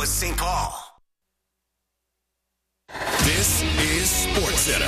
Louis, St. Paul. This is SportsCenter.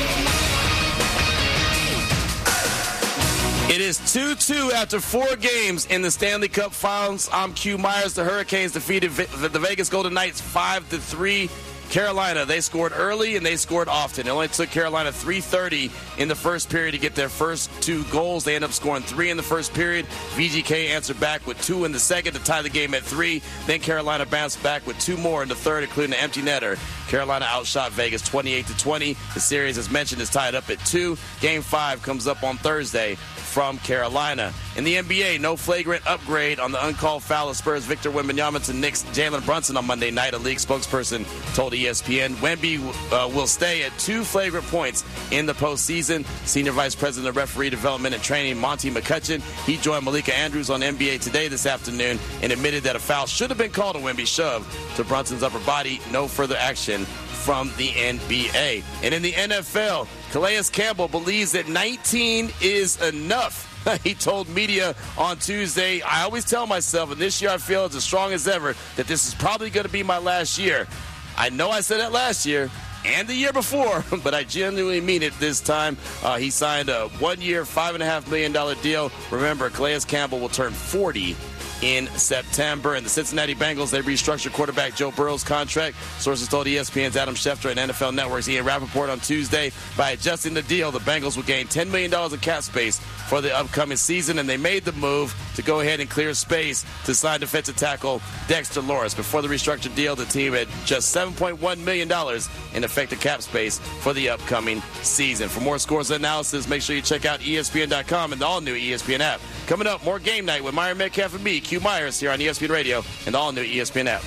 It is 2-2 after 4 games in the Stanley Cup Finals. I'm Q Myers. The Hurricanes defeated the Vegas Golden Knights 5-3. Carolina, they scored early and they scored often. It only took Carolina 3:30 in the first period to get their first 2 goals. They ended up scoring 3 in the first period. VGK answered back with 2 in the second to tie the game at 3. Then Carolina bounced back with 2 more in the third, including an empty netter. Carolina outshot Vegas 28-20. The series, as mentioned, is tied up at 2. Game 5 comes up on Thursday from Carolina. In the NBA, no flagrant upgrade on the uncalled foul of Spurs Victor Wembanyama to Knicks Jalen Brunson on Monday night. A league spokesperson told ESPN Wemby will stay at 2 flagrant points in the postseason. Senior Vice President of Referee Development and Training Monty McCutcheon, he joined Malika Andrews on NBA Today this afternoon and admitted that a foul should have been called on Wemby's shove to Brunson's upper body. No further action from the NBA. And in the NFL, Calais Campbell believes that 19 is enough. He told media on Tuesday, I always tell myself, and this year I feel it's as strong as ever, that this is probably going to be my last year. I know I said that last year and the year before, but I genuinely mean it this time. He signed a 1-year, $5.5 million deal. Remember, Calais Campbell will turn 40 in September. And the Cincinnati Bengals, they restructured quarterback Joe Burrow's contract. Sources told ESPN's Adam Schefter and NFL Network's Ian Rappaport on Tuesday, by adjusting the deal, the Bengals will gain $10 million in cap space for the upcoming season, and they made the move to go ahead and clear space to sign defensive tackle Dexter Lawrence. Before the restructured deal, the team had just $7.1 million in effective cap space for the upcoming season. For more scores and analysis, make sure you check out ESPN.com and the all-new ESPN app. Coming up, more Game Night with Myron Metcalf and me, Q Myers, here on ESPN Radio and the all-new ESPN app.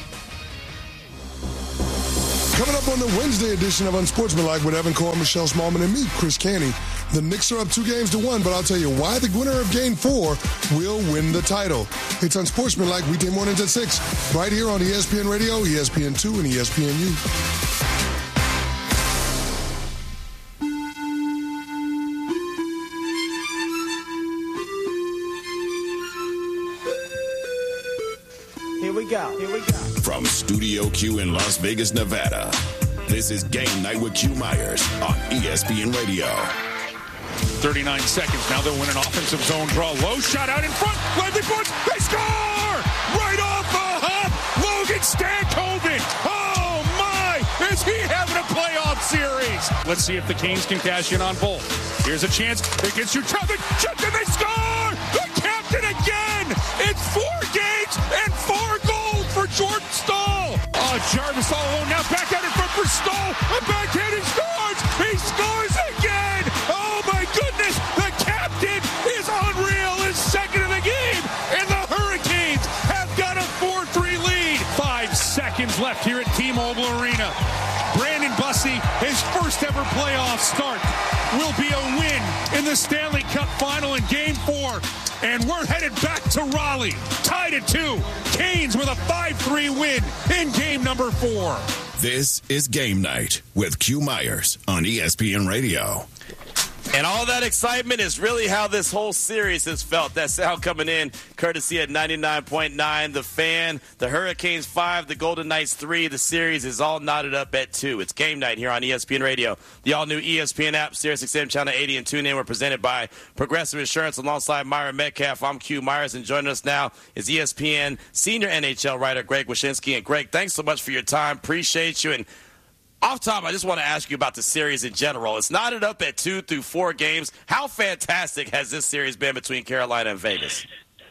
Coming up on the Wednesday edition of Unsportsmanlike with Evan Cohen, Michelle Smallman, and me, Chris Canty. The Knicks are up 2-1, but I'll tell you why the winner of Game 4 will win the title. It's Unsportsmanlike weekday mornings at 6, right here on ESPN Radio, ESPN2, and ESPNU. Here we go. From Studio Q in Las Vegas, Nevada, this is Game Night with Q Myers on ESPN Radio. 39 seconds. Now they'll win an offensive zone draw. Low shot out in front. Lively points. They score! Right off the hop. Logan Stankoven. Oh, my. Is he having a playoff series? Let's see if the Canes can cash in on both. Here's a chance. It gets you traffic. Check and they score! The captain again! It's 4 games and 4 goals for Jordan Staal. Oh, Jarvis all alone. Now back out in front for Staal. A backhand and scores! He scores again! Oh, my goodness! The captain is unreal. His second of the game. And the Hurricanes have got a 4-3 lead. 5 seconds left here at T-Mobile Arena. Brandon Bussey, his first ever playoff start, will be a win in the Stanley Cup Final in Game 4. And we're headed back to Raleigh, tied at 2. Canes with a 5-3 win in game number 4. This is Game Night with Q Myers on ESPN Radio. And all that excitement is really how this whole series has felt. That sound coming in, courtesy at 99.9. The Fan, the Hurricanes 5, the Golden Knights 3. The series is all knotted up at 2. It's Game Night here on ESPN Radio. The all-new ESPN app, SiriusXM Channel 80, and TuneIn were presented by Progressive Insurance alongside Myron Metcalf. I'm Q Myers, and joining us now is ESPN senior NHL writer Greg Wyshynski. And Greg, thanks so much for your time. Appreciate you. And off top, I just want to ask you about the series in general. It's knotted up at 2 through 4 games. How fantastic has this series been between Carolina and Vegas?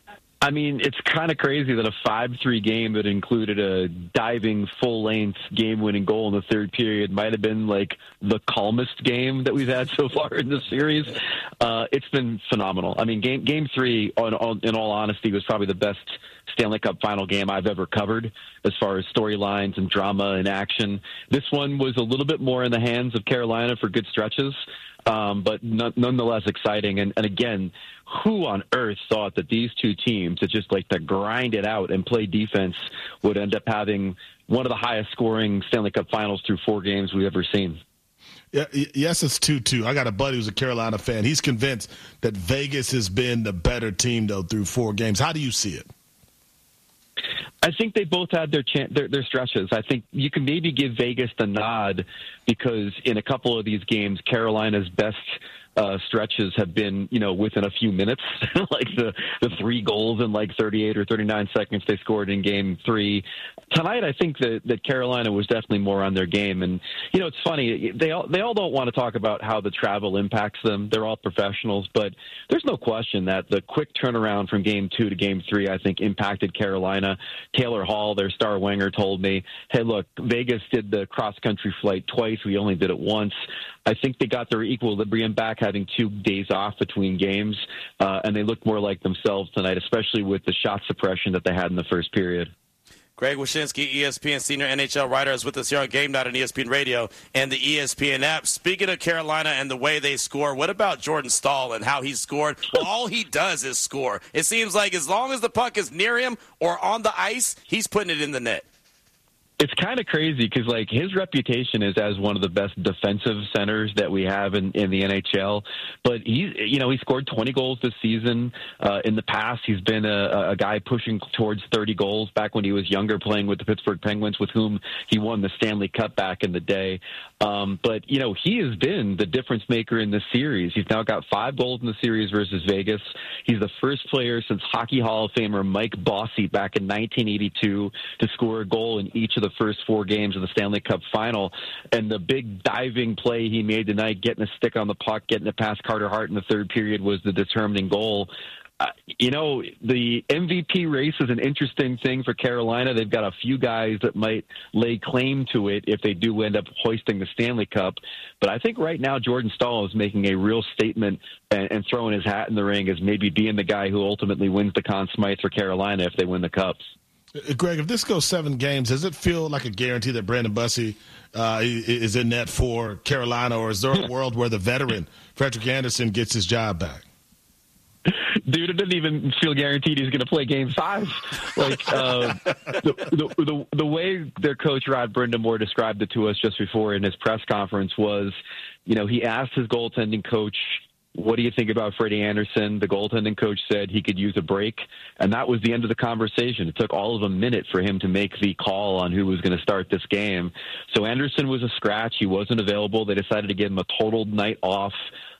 I mean, it's kind of crazy that a 5-3 game that included a diving, full-length, game-winning goal in the third period might have been, like, the calmest game that we've had so far in the series. It's been phenomenal. I mean, Game 3, in all honesty, was probably the best Stanley Cup final game I've ever covered as far as storylines and drama and action. This one was a little bit more in the hands of Carolina for good stretches, but nonetheless exciting. And again, who on earth thought that these two teams that just like to grind it out and play defense would end up having one of the highest scoring Stanley Cup finals through 4 games we've ever seen? Yeah, yes, it's 2-2. I got a buddy who's a Carolina fan. He's convinced that Vegas has been the better team, though, through 4 games. How do you see it? I think they both had their stretches. I think you can maybe give Vegas the nod because in a couple of these games, Carolina's best stretches have been, within a few minutes, like the 3 goals in like 38 or 39 seconds they scored in game 3. Tonight, I think that Carolina was definitely more on their game. And, it's funny. They all don't want to talk about how the travel impacts them. They're all professionals. But there's no question that the quick turnaround from game 2 to game 3, I think, impacted Carolina. Taylor Hall, their star winger, told me, hey, look, Vegas did the cross-country flight twice. We only did it once. I think they got their equilibrium back having 2 days off between games, and they looked more like themselves tonight, especially with the shot suppression that they had in the first period. Greg Wyshynski, ESPN senior NHL writer, is with us here on Game Night on ESPN Radio and the ESPN app. Speaking of Carolina and the way they score, what about Jordan Staal and how he scored? All he does is score. It seems like as long as the puck is near him or on the ice, he's putting it in the net. It's kind of crazy because, his reputation is as one of the best defensive centers that we have in the NHL. But he scored 20 goals this season. In the past, he's been a guy pushing towards 30 goals back when he was younger, playing with the Pittsburgh Penguins, with whom he won the Stanley Cup back in the day. But he has been the difference maker in this series. He's now got 5 goals in the series versus Vegas. He's the first player since Hockey Hall of Famer Mike Bossy back in 1982 to score a goal in each of the first 4 games of the Stanley Cup final. And the big diving play he made tonight, getting a stick on the puck, getting it past Carter Hart in the third period, was the determining goal. The MVP race is an interesting thing for Carolina. They've got a few guys that might lay claim to it if they do end up hoisting the Stanley Cup. But I think right now Jordan Staal is making a real statement and throwing his hat in the ring as maybe being the guy who ultimately wins the Conn Smythe for Carolina if they win the Cups. Greg, if this goes 7 games, does it feel like a guarantee that Brandon Bussey is in net for Carolina, or is there a world where the veteran Frederik Andersen gets his job back? Dude, it didn't even feel guaranteed he's going to play Game 5. The way their coach Rod Brind'Amour described it to us just before in his press conference was, he asked his goaltending coach, what do you think about Freddie Andersen? The goaltending coach said he could use a break, and that was the end of the conversation. It took all of a minute for him to make the call on who was going to start this game. So Andersen was a scratch. He wasn't available. They decided to give him a total night off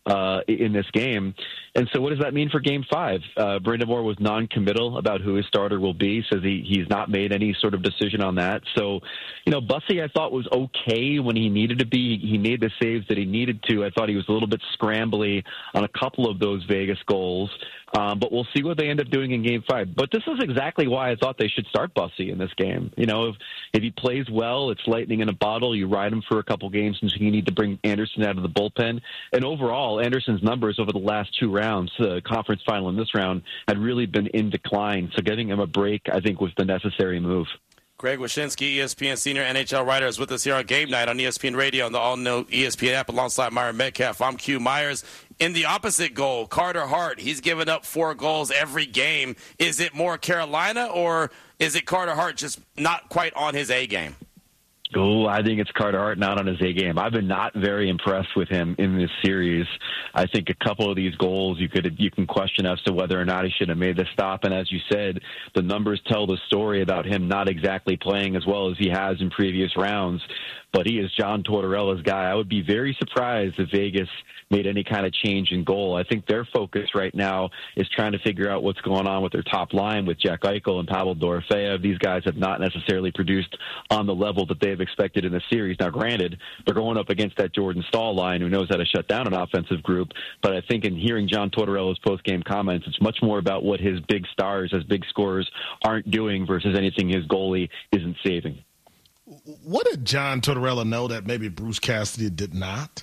in this game. And so what does that mean for Game 5? Brind'Amour was non-committal about who his starter will be, says he's not made any sort of decision on that. So, Bussey I thought was okay when he needed to be. He made the saves that he needed to. I thought he was a little bit scrambly on a couple of those Vegas goals. But we'll see what they end up doing in Game 5. But this is exactly why I thought they should start Bussey in this game. If he plays well, it's lightning in a bottle. You ride him for a couple games until you need to bring Andersen out of the bullpen. And overall, Andersen's numbers over the last 2 rounds, the conference final and this round, had really been in decline. So getting him a break, I think, was the necessary move. Greg Wyshynski, ESPN senior NHL writer, is with us here on Game Night on ESPN Radio and the all-new ESPN app alongside Myron Metcalf. I'm Q Myers. In the opposite goal, Carter Hart, he's given up 4 goals every game. Is it more Carolina, or is it Carter Hart just not quite on his A game? Oh, I think it's Carter Hart not on his A game. I've been not very impressed with him in this series. I think a couple of these goals you can question as to whether or not he should have made the stop. And as you said, the numbers tell the story about him not exactly playing as well as he has in previous rounds. But he is John Tortorella's guy. I would be very surprised if Vegas made any kind of change in goal. I think their focus right now is trying to figure out what's going on with their top line with Jack Eichel and Pavel Dorofeyev. These guys have not necessarily produced on the level that they've expected in the series. Now, granted, they're going up against that Jordan Staal line who knows how to shut down an offensive group. But I think in hearing John Tortorella's post-game comments, it's much more about what his big stars, his big scorers aren't doing versus anything his goalie isn't saving. What did John Tortorella know that maybe Bruce Cassidy did not?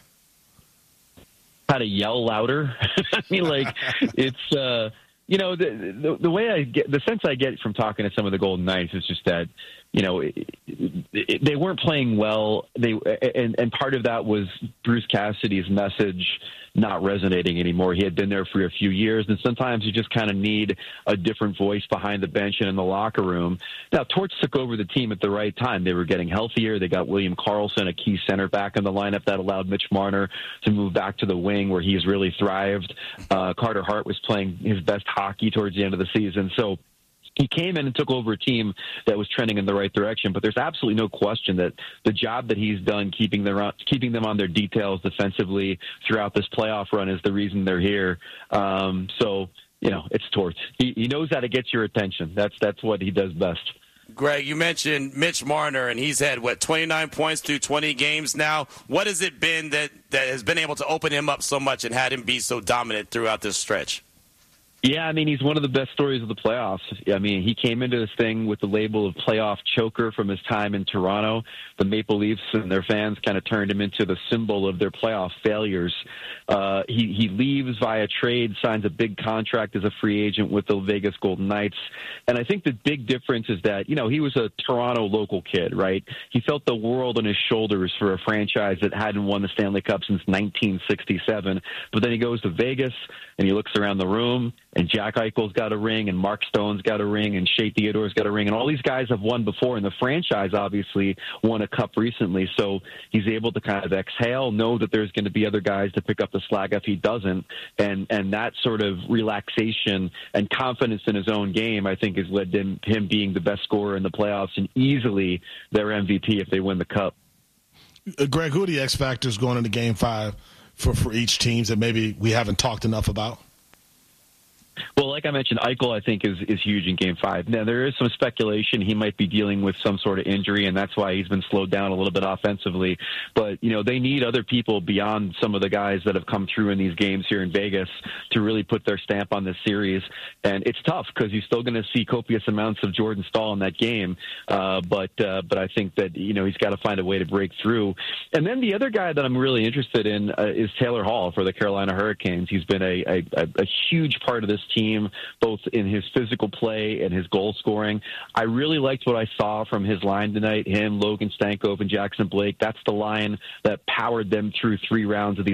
How to yell louder. I mean, it's the way I get, the sense I get from talking to some of the Golden Knights is just that they weren't playing well. And part of that was Bruce Cassidy's message not resonating anymore. He had been there for a few years, and sometimes you just kind of need a different voice behind the bench and in the locker room. Now, Torts took over the team at the right time. They were getting healthier. They got William Karlsson, a key center back in the lineup that allowed Mitch Marner to move back to the wing where he's really thrived. Carter Hart was playing his best hockey towards the end of the season. So he came in and took over a team that was trending in the right direction, but there's absolutely no question that the job that he's done keeping them on their details defensively throughout this playoff run is the reason they're here. So, it's Torts. He knows how to get your attention. That's what he does best. Greg, you mentioned Mitch Marner, and he's had, 29 points through 20 games now. What has it been that has been able to open him up so much and had him be so dominant throughout this stretch? Yeah, he's one of the best stories of the playoffs. He came into this thing with the label of playoff choker from his time in Toronto. The Maple Leafs and their fans kind of turned him into the symbol of their playoff failures. He leaves via trade, signs a big contract as a free agent with the Vegas Golden Knights. And I think the big difference is that, he was a Toronto local kid, right? He felt the world on his shoulders for a franchise that hadn't won the Stanley Cup since 1967. But then he goes to Vegas and he looks around the room, and Jack Eichel's got a ring, and Mark Stone's got a ring, and Shea Theodore's got a ring, and all these guys have won before, and the franchise obviously won a cup recently, so he's able to kind of exhale, know that there's going to be other guys to pick up the slack if he doesn't, and that sort of relaxation and confidence in his own game, I think, has led to him being the best scorer in the playoffs and easily their MVP if they win the cup. Greg, who are the X factors going into Game 5 for each team that maybe we haven't talked enough about? Well, like I mentioned, Eichel, I think, is huge in Game 5. Now, there is some speculation he might be dealing with some sort of injury, and that's why he's been slowed down a little bit offensively. But, they need other people beyond some of the guys that have come through in these games here in Vegas to really put their stamp on this series. And it's tough because you're still going to see copious amounts of Jordan Staal in that game. But I think that, he's got to find a way to break through. And then the other guy that I'm really interested in is Taylor Hall for the Carolina Hurricanes. He's been a huge part of this team, both in his physical play and his goal scoring. I really liked what I saw from his line tonight, him, Logan Stankoven, and Jackson Blake. That's the line that powered them through 3 rounds of these